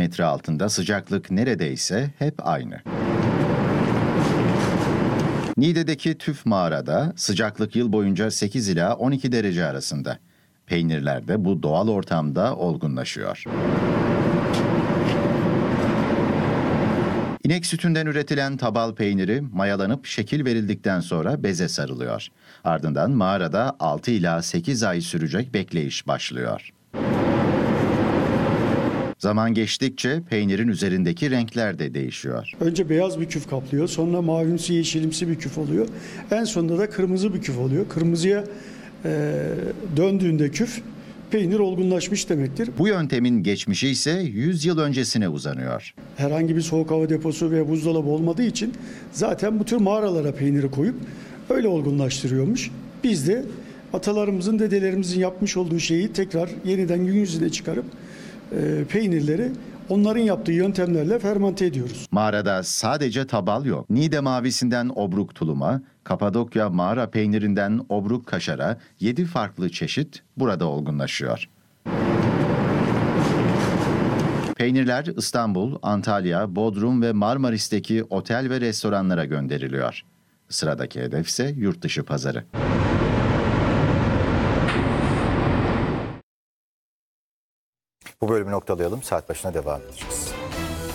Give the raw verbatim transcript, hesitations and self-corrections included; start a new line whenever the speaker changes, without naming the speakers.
termometre altında sıcaklık neredeyse hep aynı. Niğde'deki TÜF mağarada sıcaklık yıl boyunca sekiz ila on iki derece arasında. Peynirler de bu doğal ortamda olgunlaşıyor. İnek sütünden üretilen tabal peyniri mayalanıp şekil verildikten sonra beze sarılıyor. Ardından mağarada altı ila sekiz ay sürecek bekleyiş başlıyor. Zaman geçtikçe peynirin üzerindeki renkler de değişiyor.
Önce beyaz bir küf kaplıyor, sonra mavimsi yeşilimsi bir küf oluyor. En sonunda da kırmızı bir küf oluyor. Kırmızıya e, döndüğünde küf, peynir olgunlaşmış demektir.
Bu yöntemin geçmişi ise yüz yıl öncesine uzanıyor.
Herhangi bir soğuk hava deposu veya buzdolabı olmadığı için zaten bu tür mağaralara peyniri koyup öyle olgunlaştırıyormuş. Biz de atalarımızın, dedelerimizin yapmış olduğu şeyi tekrar yeniden gün yüzüne çıkarıp e, peynirleri onların yaptığı yöntemlerle fermente ediyoruz.
Mağarada sadece tabal yok. Niğde mavisinden obruk tuluma, Kapadokya mağara peynirinden obruk kaşara yedi farklı çeşit burada olgunlaşıyor. Peynirler İstanbul, Antalya, Bodrum ve Marmaris'teki otel ve restoranlara gönderiliyor. Sıradaki hedef ise yurt dışı pazarı.
Bu bölümü noktalayalım. Saat başına devam edeceğiz.